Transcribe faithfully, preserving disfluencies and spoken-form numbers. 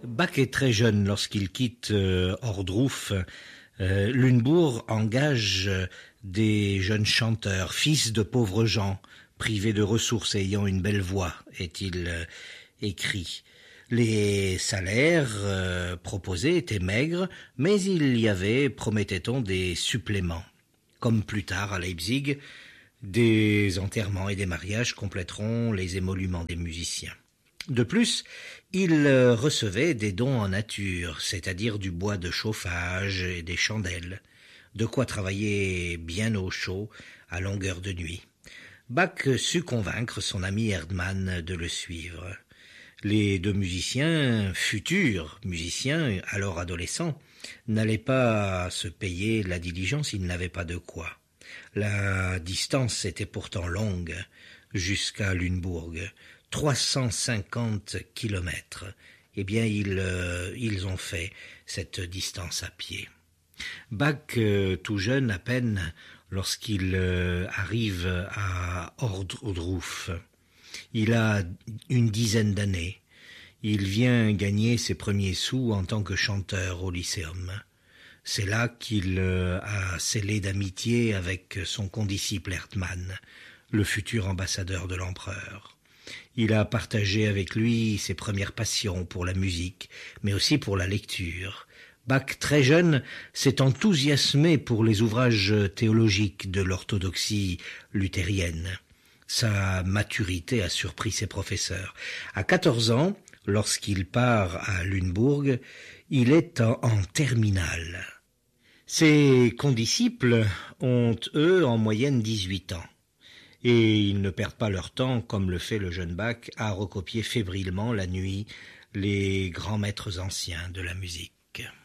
Bach est très jeune lorsqu'il quitte euh, Ohrdruf. Euh, Lunebourg engage euh, des jeunes chanteurs, fils de pauvres gens, privés de ressources et ayant une belle voix, est-il euh, écrit. Les salaires euh, proposés étaient maigres, mais il y avait, promettait-on, des suppléments. Comme plus tard à Leipzig, des enterrements et des mariages compléteront les émoluments des musiciens. De plus, il recevait des dons en nature, c'est-à-dire du bois de chauffage et des chandelles, de quoi travailler bien au chaud, à longueur de nuit. Bach sut convaincre son ami Erdmann de le suivre. Les deux musiciens, futurs musiciens, alors adolescents, n'allaient pas se payer la diligence, ils n'avaient pas de quoi. La distance était pourtant longue jusqu'à Lunebourg, trois cent cinquante kilomètres. Eh bien, ils, euh, ils ont fait cette distance à pied. Bach, euh, tout jeune à peine, lorsqu'il euh, arrive à Ohrdruf, il a une dizaine d'années. Il vient gagner ses premiers sous en tant que chanteur au lycéum. C'est là qu'il euh, a scellé d'amitié avec son condisciple Erdmann, le futur ambassadeur de l'empereur. Il a partagé avec lui ses premières passions pour la musique, mais aussi pour la lecture. Bach, très jeune, s'est enthousiasmé pour les ouvrages théologiques de l'orthodoxie luthérienne. Sa maturité a surpris ses professeurs. À quatorze ans, lorsqu'il part à Lunebourg, il est en, en terminale. Ses condisciples ont, eux, en moyenne dix-huit ans. Et ils ne perdent pas leur temps, comme le fait le jeune Bach, à recopier fébrilement la nuit les grands maîtres anciens de la musique.